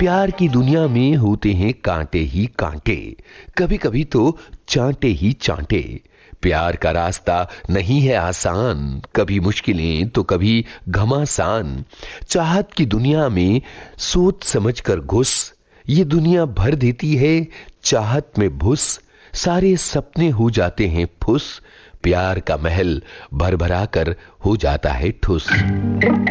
प्यार की दुनिया में होते हैं कांटे ही कांटे, कभी कभी तो चांटे ही चांटे। प्यार का रास्ता नहीं है आसान, कभी मुश्किलें तो कभी घमासान। चाहत की दुनिया में सोच समझ कर घुस, ये दुनिया भर देती है चाहत में भुस। सारे सपने हो जाते हैं फुस, प्यार का महल भर भरा कर हो जाता है ठुस।